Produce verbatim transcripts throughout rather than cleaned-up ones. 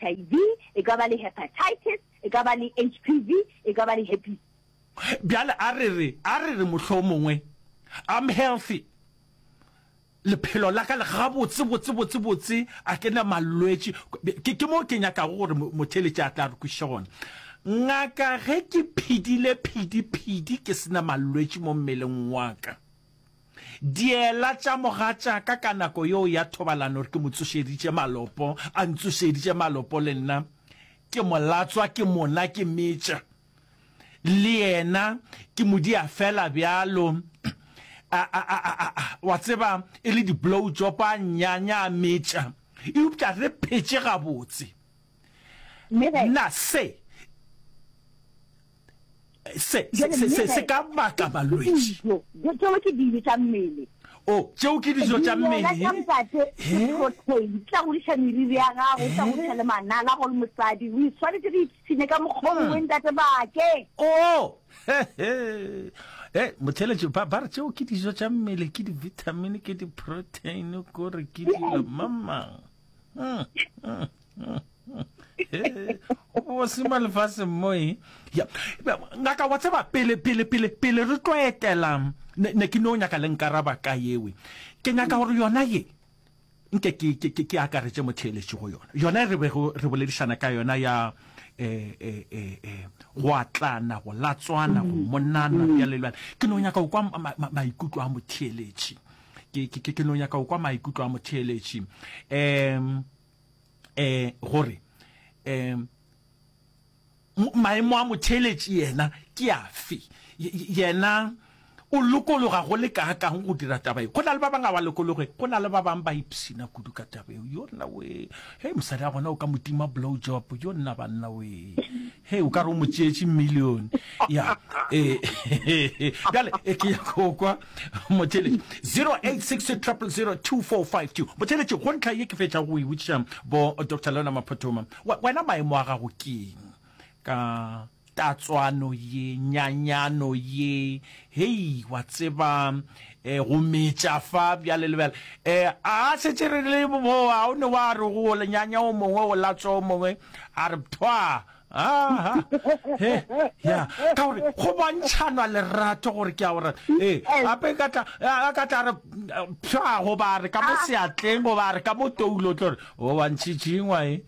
I V, e ka ba le hepatitis, e ka ba le H P V, e ka ba le herpes. Bjale a re re a re re mohlomongwe I'm healthy le phelo la ka le gabotse botse botse botse a kena malwetši ke ke mo ke nyaka gore motheletši a tla re kushona ngaka ge ke phidile phidi phidi ke sena malwetši mo mmeleng wa ka diela tša mogatša ka ka nako yo ya thobalano re ke mo tsošeditše malopo a ntsošeditše malopo le nna ke molatswa ke mona ke metša le yena ke modia fela bjalo a a a a wa tseba e le di blow job a nyanya a metša e upša re phetše gabotse na se se se se se ka baka malwetši tšeo ke dijo tša mmele o tšeo ke dijo tša mmele protein tla go diša meriri ya gago tla go diša le manala go le mosadi o tshwanetse re ipshine ka mokgwa o ntate bake o eh motheletši ba re tšeo ke dijo tša mmele ke di-vitamin ke di-protein kore ke dilo mamang o sima lefase moi ya ngaka wa tseba pele pele pele pele re tlo etela ne ke no nyaka le nkaraba ka yewe ke nyaka gore yona ye nke ke ke ke akaretse motheletši go yona yona re be re boledišana ka yona ya eh eh eh go atlana go latswana go monana ya lelwana ke no nyaka go kwa maikutlo a motheletši ke ke ke no nyaka go kwa maikutlo a motheletši em eh gore em maemo a motheletši yena ke afe yena o lokologa go le ka kang go dira taba e go na le ba banga ba lokologe go na le ba bang ba ipsina kudu ka taba e yo nna we he mosadi a gona o ka motima blow job yo nna ba nna we he o ka re o motšeetše million ya eh gale e ke ya go kwa motheletši zero eight six zero zero zero two four five two motheletši go ntlha ye ke fetša go e witša bo Doctor Lona Maphothoma wena maemo a gago keng ka tatswano ye nyanyano ye hey wa tseba eh go metša fa bjale le bjale eh a se tšere le bo a o ne wa re go le nyanya o mongwe o latso o mongwe a re thwa ah he ya ka gore go bontšhanwa lerato gore ke a gore eh ape ka tla ka tla re thwa go ba re ka mo seatleng go ba re ka mo toulo tlore o wa ntšhitšingwa e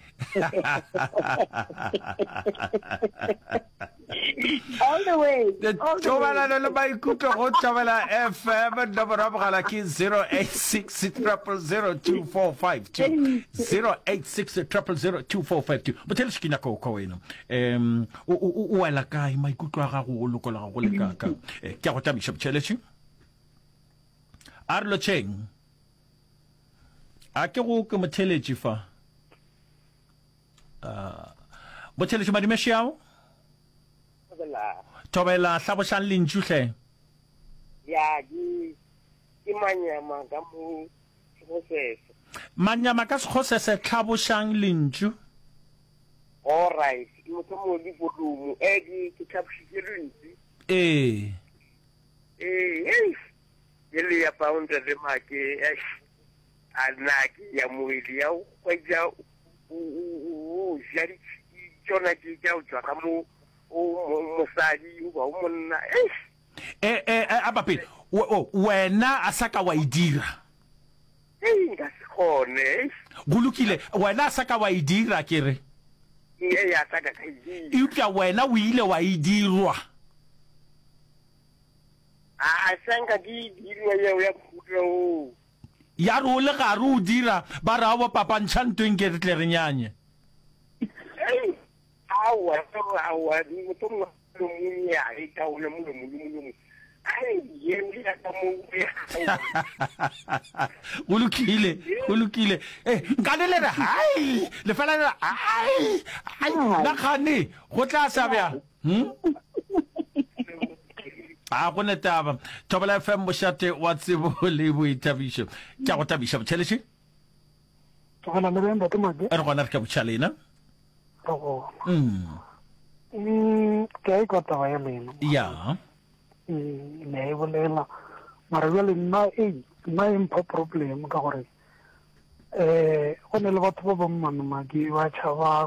all the way Tobala le maikutlo go Thabela F M number of gala ke zero eight six zero zero zero two four five two zero eight six zero zero zero two four five two motheletši ke nyaka ka wena em o wela kae maikutlo a gago o lokola go le ka ka ke a go tabiša motheletši a re lotšheng a ke go ke motheletši fa motheletši madimešiao Tobela hlabošang lentšu hle ya di ke manyama ka mo sekgosese manyama ka sekgosese hlabošang lentšu all right ke motho mo di volume e di ke tlhabošitše lentšu eh eh ye le ya pound le make a nna ke ya moedi ya go ja o jari tsona ke ja o tswa ka mo o mosadi o monna eh eh eh abape wena asaka wa idira eh ngasikone gulukile wena asaka wa idira kere eh ya saka ka idira upya wena o ile wa idirwa a sanga di dirwa ya ya kutlo ya ro le ga ro dira ba ra wa papa ntshantweng ke re tle re nyanye eh awa awa ni motho mo ya e ka o le mo mo mo ai ye ndi ka mo o lokile o lokile eh nkanele re hai le fela le ai ai la khane go tla sabya hm a go netaba Tobela F M mošate wa tsebo le boitabišo ke go tabiša motheletši tsana le benda temake re gona re ka botšhalena oh mm mm ke ka taba ya lena ya mm ne bolela mara jwale nna e nna impa problem ka gore eh go ne le batho ba ba mmanama ke ba tšhaba